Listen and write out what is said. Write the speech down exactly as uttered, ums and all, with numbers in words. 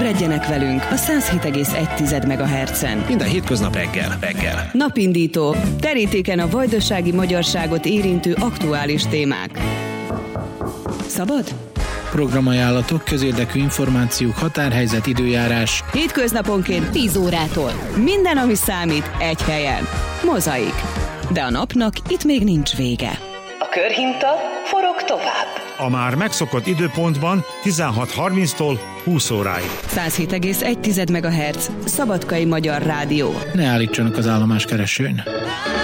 Ébredjenek velünk a száz hét egész egy megahertzen. Minden hétköznap reggel, reggel. Napindító, terítéken a vajdasági magyarságot érintő aktuális témák. Szabad? Programajánlatok, közérdekű információk, határhelyzet, időjárás. Hétköznaponként tíz órától. Minden, ami számít, egy helyen. Mozaik. De a napnak itt még nincs vége. A körhinta forog tovább. A már megszokott időpontban tizenhat harminctól húsz óráig. száz hét egész egy megahertz. Szabadkai Magyar Rádió. Ne állítsanak az állomáskeresőn.